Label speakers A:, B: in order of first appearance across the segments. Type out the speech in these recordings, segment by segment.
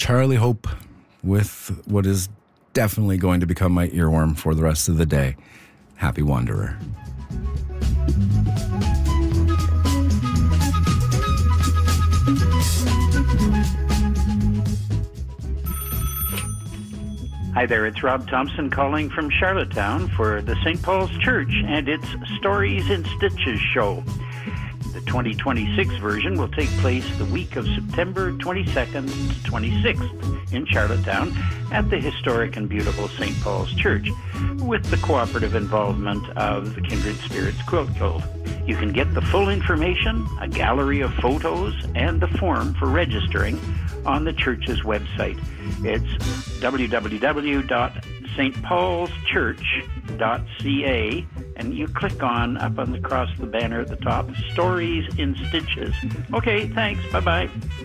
A: Charlie Hope with what is definitely going to become my earworm for the rest of the day. Happy Wanderer.
B: Hi there, it's Rob Thompson calling from Charlottetown for the St. Paul's Church and its Stories in Stitches show. The 2026 version will take place the week of September 22nd to 26th in Charlottetown at the historic and beautiful St. Paul's Church with the cooperative involvement of the Kindred Spirits Quilt Cove. You can get the full information, a gallery of photos, and the form for registering on the church's website. It's www.stpaulschurch.ca, and you click on, up on across the banner at the top, Stories in Stitches. Okay, thanks. Bye-bye.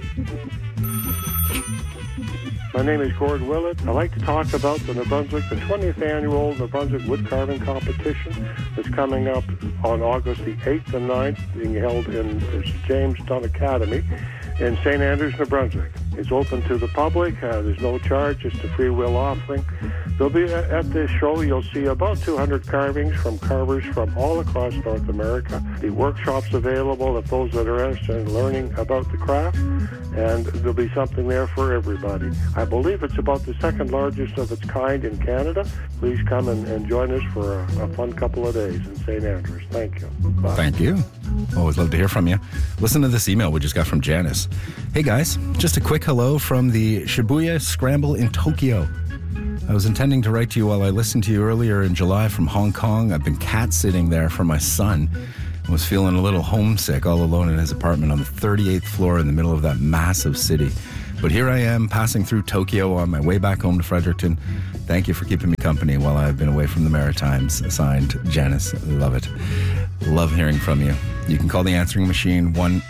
C: My name is Gord Willett. I'd like to talk about the 20th annual New Brunswick Wood Carving Competition that's coming up on August the 8th and 9th, being held in the James Dunn Academy in St. Andrews, New Brunswick. It's open to the public. There's no charge. It's a free will offering. There'll be at this show, you'll see about 200 carvings from carvers from all across North America. The workshops available if those that are interested in learning about the craft, and there'll be something there for everybody. I believe it's about the second largest of its kind in Canada. Please come and join us for a fun couple of days in St. Andrews. Thank you. Bye.
A: Thank you. Always love to hear from you. Listen to this email we just got from Janice. Hey guys, just a quick hello from the Shibuya Scramble in Tokyo. I was intending to write to you while I listened to you earlier in July from Hong Kong. I've been cat sitting there for my son. I was feeling a little homesick all alone in his apartment on the 38th floor in the middle of that massive city. But here I am passing through Tokyo on my way back home to Fredericton. Thank you for keeping me company while I've been away from the Maritimes. Signed, Janice. Love it. Love hearing from you. You can call the answering machine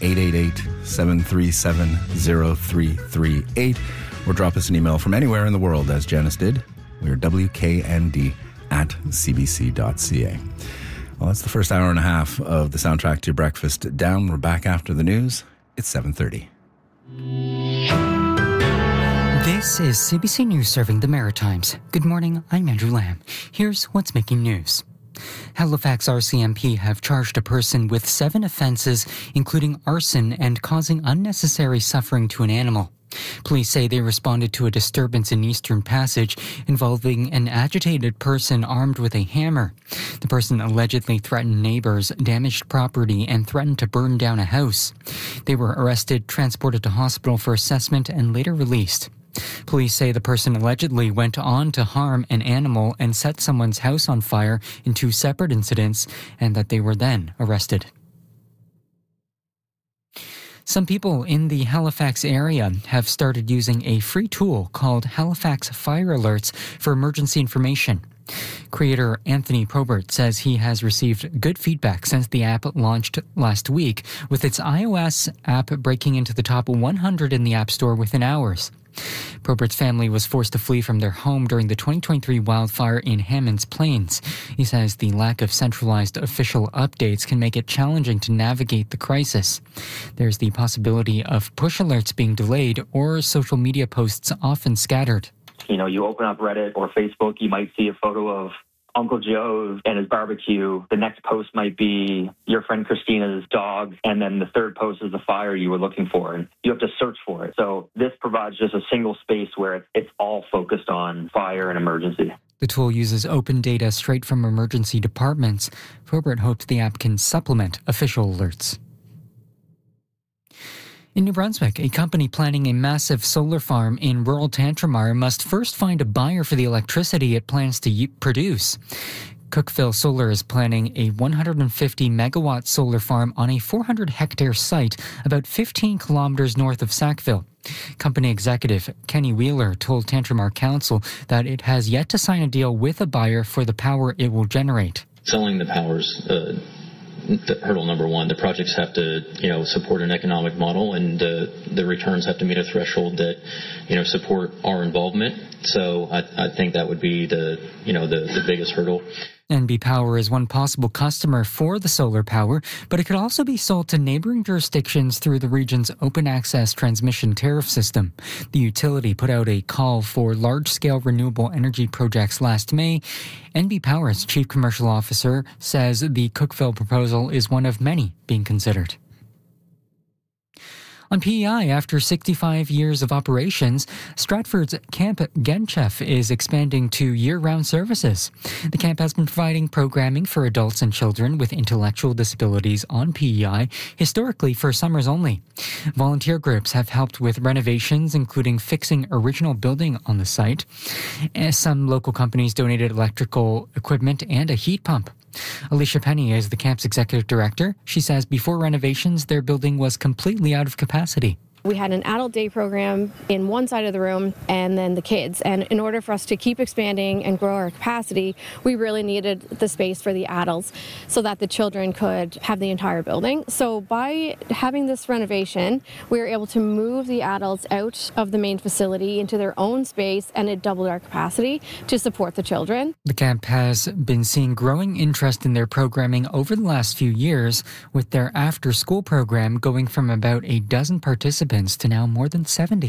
A: 1-888-737-0338 or drop us an email from anywhere in the world, as Janice did. We're WKND@cbc.ca. Well, that's the first hour and a half of the soundtrack to your breakfast down. We're back after the news. It's 7:30.
D: This is CBC News serving the Maritimes. Good morning, I'm Andrew Lamb. Here's what's making news. Halifax RCMP have charged a person with 7 offences, including arson and causing unnecessary suffering to an animal. Police say they responded to a disturbance in Eastern Passage involving an agitated person armed with a hammer. The person allegedly threatened neighbors, damaged property, and threatened to burn down a house. They were arrested, transported to hospital for assessment, and later released. Police say the person allegedly went on to harm an animal and set someone's house on fire in 2 separate incidents, and that they were then arrested. Some people in the Halifax area have started using a free tool called Halifax Fire Alerts for emergency information. Creator Anthony Probert says he has received good feedback since the app launched last week, with its iOS app breaking into the top 100 in the App Store within hours. Probert's family was forced to flee from their home during the 2023 wildfire in Hammonds Plains. He says the lack of centralized official updates can make it challenging to navigate the crisis. There's the possibility of push alerts being delayed or social media posts often scattered.
E: You know, you open up Reddit or Facebook, you might see a photo of Uncle Joe and his barbecue. The next post might be your friend Christina's dog, and then the third post is the fire you were looking for, and you have to search for it. So this provides just a single space where it's all focused on fire and emergency.
D: The tool uses open data straight from emergency departments. Probert hopes the app can supplement official alerts. In New Brunswick, a company planning a massive solar farm in rural Tantramar must first find a buyer for the electricity it plans to produce. Cookville Solar is planning a 150-megawatt solar farm on a 400-hectare site about 15 kilometers north of Sackville. Company executive Kenny Wheeler told Tantramar Council that it has yet to sign a deal with a buyer for the power it will generate.
F: Selling the power's hurdle number one. The projects have to, support an economic model, and the returns have to meet a threshold that, support our involvement. So I think that would be the biggest hurdle.
D: NB Power is one possible customer for the solar power, but it could also be sold to neighboring jurisdictions through the region's open access transmission tariff system. The utility put out a call for large-scale renewable energy projects last May. NB Power's chief commercial officer says the Cookeville proposal is one of many being considered. On PEI, after 65 years of operations, Stratford's Camp Genchef is expanding to year-round services. The camp has been providing programming for adults and children with intellectual disabilities on PEI, historically for summers only. Volunteer groups have helped with renovations, including fixing original building on the site. Some local companies donated electrical equipment and a heat pump. Alicia Penny is the camp's executive director. She says before renovations, their building was completely out of capacity.
G: We had an adult day program in one side of the room and then the kids. And in order for us to keep expanding and grow our capacity, we really needed the space for the adults so that the children could have the entire building. So by having this renovation, we were able to move the adults out of the main facility into their own space, and it doubled our capacity to support the children.
D: The camp has been seeing growing interest in their programming over the last few years, with their after-school program going from about a dozen participants to now more than 70.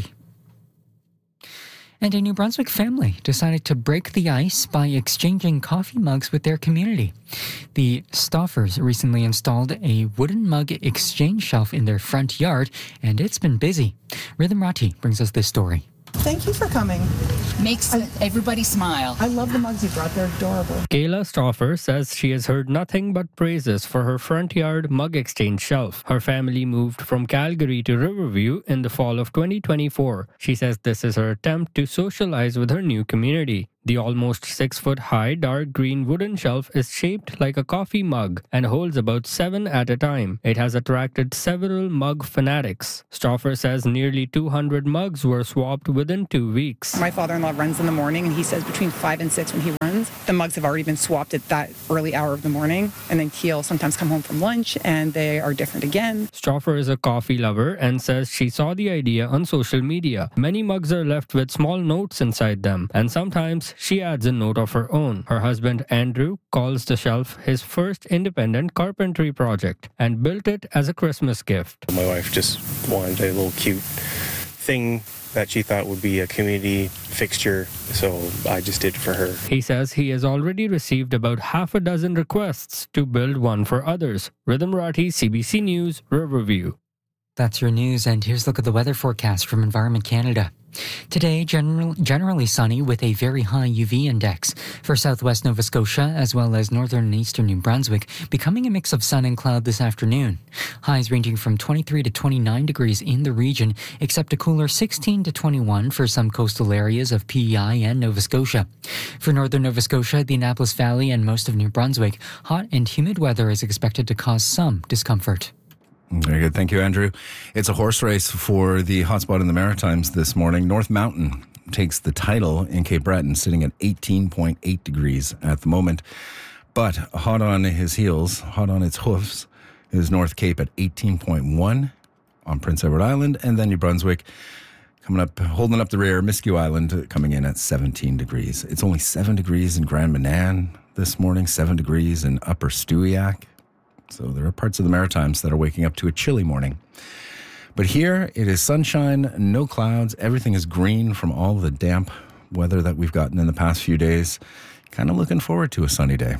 D: And a New Brunswick family decided to break the ice by exchanging coffee mugs with their community. The Stoffers recently installed a wooden mug exchange shelf in their front yard, and it's been busy. Rhythm Rati brings us this story.
H: Thank you for coming.
I: Makes everybody smile.
H: I love the mugs you brought. They're adorable.
J: Kayla Stoffer says she has heard nothing but praises for her front yard mug exchange shelf. Her family moved from Calgary to Riverview in the fall of 2024. She says this is her attempt to socialize with her new community. The almost 6-foot-high dark green wooden shelf is shaped like a coffee mug and holds about 7 at a time. It has attracted several mug fanatics. Stoffer says nearly 200 mugs were swapped within 2 weeks.
H: My father-in-law runs in the morning, and he says between 5 and 6 when he runs. The mugs have already been swapped at that early hour of the morning, and then he'll sometimes come home from lunch, and they are different again.
J: Stoffer is a coffee lover and says she saw the idea on social media. Many mugs are left with small notes inside them, and sometimes she adds a note of her own. Her husband, Andrew, calls the shelf his first independent carpentry project and built it as a Christmas gift.
K: My wife just wanted a little cute thing that she thought would be a community fixture, so I just did it for her.
J: He says he has already received about half a dozen requests to build one for others. Rhythm Rati, CBC News, Riverview.
D: That's your news, and here's a look at the weather forecast from Environment Canada. Today, generally sunny with a very high UV index. For southwest Nova Scotia, as well as northern and eastern New Brunswick, becoming a mix of sun and cloud this afternoon. Highs ranging from 23 to 29 degrees in the region, except a cooler 16 to 21 for some coastal areas of PEI and Nova Scotia. For northern Nova Scotia, the Annapolis Valley, and most of New Brunswick, hot and humid weather is expected to cause some discomfort.
A: Very good. Thank you, Andrew. It's a horse race for the hotspot in the Maritimes this morning. North Mountain takes the title in Cape Breton, sitting at 18.8 degrees at the moment. But hot on his heels, hot on its hoofs, is North Cape at 18.1 on Prince Edward Island. And then New Brunswick coming up, holding up the rear, Miscue Island coming in at 17 degrees. It's only 7 degrees in Grand Manan this morning, 7 degrees in Upper Stewiacke. So there are parts of the Maritimes that are waking up to a chilly morning. But here it is sunshine, no clouds. Everything is green from all the damp weather that we've gotten in the past few days. Kind of looking forward to a sunny day.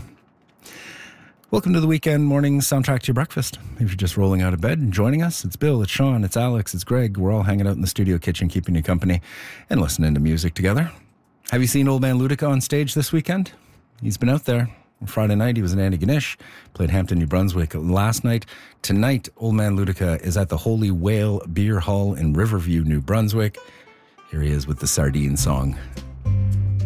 A: Welcome to the weekend morning soundtrack to your breakfast. If you're just rolling out of bed and joining us, it's Bill, it's Sean, it's Alex, it's Greg. We're all hanging out in the studio kitchen, keeping you company and listening to music together. Have you seen Old Man Ludica on stage this weekend? He's been out there. Friday night, he was in Antigonish, played Hampton, New Brunswick last night. Tonight, Old Man Ludica is at the Holy Whale Beer Hall in Riverview, New Brunswick. Here he is with the Sardine song.